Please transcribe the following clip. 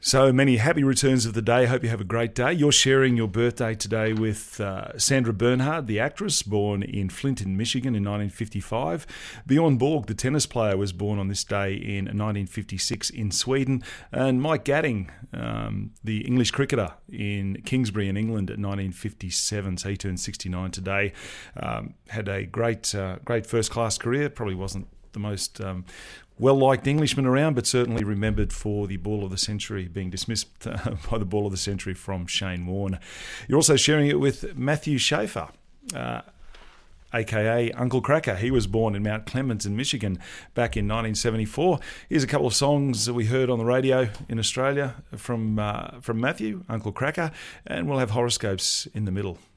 So many happy returns of the day. Hope you have a great day. You're sharing your birthday today with Sandra Bernhard, the actress, born in Flint in Michigan in 1955. Bjorn Borg, the tennis player, was born on this day in 1956 in Sweden. And Mike Gatting, the English cricketer in Kingsbury in England at 1957. So he turned 69 today. Had a great first-class career. Probably wasn't the most well-liked Englishman around, but certainly remembered for the Ball of the Century, being dismissed by the Ball of the Century from Shane Warne. You're also sharing it with Matthew Schaefer, a.k.a. Uncle Cracker. He was born in Mount Clemens in Michigan back in 1974. Here's a couple of songs that we heard on the radio in Australia from Matthew, Uncle Cracker, and we'll have horoscopes in the middle.